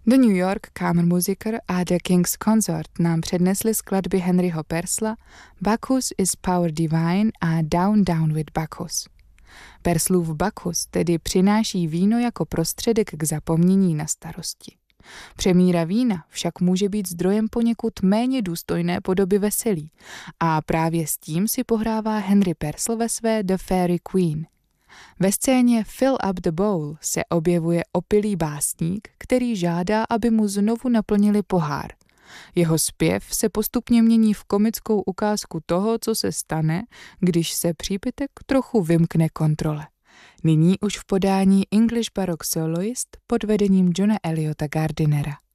The New York Kammermusiker a The King's Consort nám přednesli skladby Henryho Purcella Bacchus is Power Divine a Down Down with Bacchus. Purcellův Bacchus tedy přináší víno jako prostředek k zapomnění na starosti. Přemíra vína však může být zdrojem poněkud méně důstojné podoby veselí a právě s tím si pohrává Henry Purcell ve své The Fairy Queen. Ve scéně Fill Up the Bowl se objevuje opilý básník, který žádá, aby mu znovu naplnili pohár. Jeho zpěv se postupně mění v komickou ukázku toho, co se stane, když se přípitek trochu vymkne kontrole. Nyní už v podání English Baroque Soloist pod vedením Johna Eliota Gardinera.